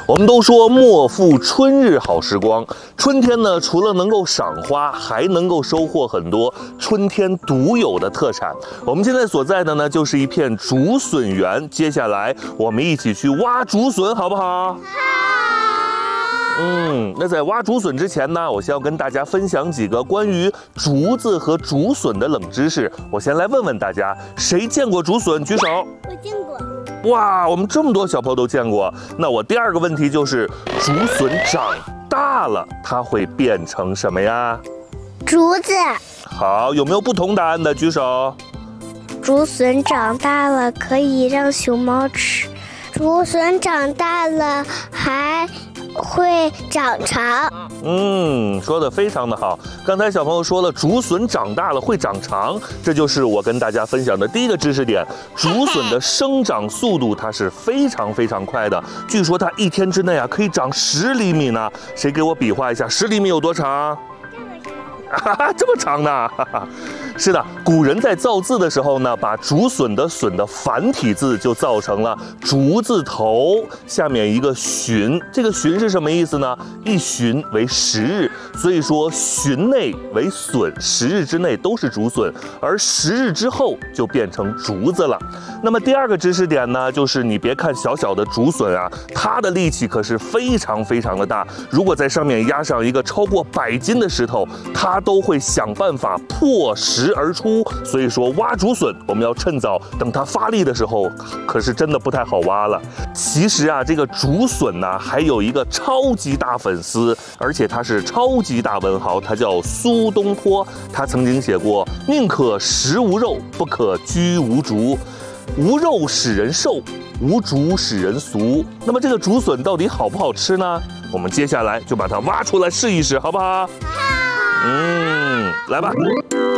我们都说莫负春日好时光，春天呢，除了能够赏花，还能够收获很多春天独有的特产。我们现在所在的呢，就是一片竹笋园。接下来我们一起去挖竹笋，好不好？好。那在挖竹笋之前呢，我先要跟大家分享几个关于竹子和竹笋的冷知识。我先来问问大家，谁见过竹笋？举手。 我见过。 哇，我们这么多小朋友都见过。那我第二个问题就是，竹笋长大了，它会变成什么呀？ 竹子。 好，有没有不同答案的？举手。 竹笋长大了可以让熊猫吃，竹笋长大了还会长长。 说得非常的好。刚才小朋友说了，竹笋长大了会长长，这就是我跟大家分享的第一个知识点。竹笋的生长速度它是非常非常快的，据说它一天之内可以长10厘米呢。谁给我比划一下，10厘米有多长？这么长呢？是的，古人在造字的时候呢，把竹笋的笋的繁体字就造成了竹字头下面一个旬。这个旬是什么意思呢？一旬为10日，所以说旬内为笋，10日之内都是竹笋，而10日之后就变成竹子了。那么第二个知识点呢，就是你别看小小的竹笋它的力气可是非常非常的大。如果在上面压上一个超过100斤的石头，它都会想办法破石而出。所以说挖竹笋，我们要趁早，等它发力的时候，可是真的不太好挖了。其实这个竹笋呢，还有一个超级大粉丝，而且他是超级大文豪，他叫苏东坡。他曾经写过“宁可食无肉，不可居无竹。无肉使人瘦，无竹使人俗”。那么这个竹笋到底好不好吃呢？我们接下来就把它挖出来试一试，好不好？来吧。